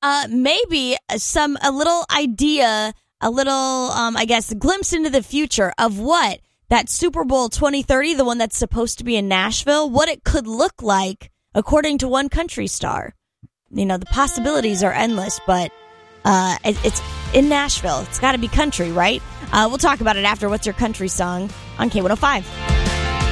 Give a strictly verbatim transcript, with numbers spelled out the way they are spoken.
uh, maybe some a little idea, a little, um, I guess, glimpse into the future of what that Super Bowl twenty thirty, the one that's supposed to be in Nashville, what it could look like according to one country star. You know, the possibilities are endless, but uh, it, it's in Nashville. It's got to be country, right? Uh, we'll talk about it after What's Your Country Song on K one oh five.